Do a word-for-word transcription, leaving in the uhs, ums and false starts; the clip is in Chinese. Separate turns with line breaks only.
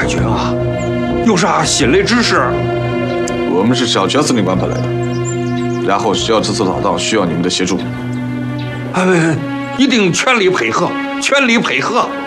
海军啊，有啥新的指示？
我们是小泉司令官派来的，然后只要这次打仗需要你们的协助，
哎，一定全力配合，全力配合。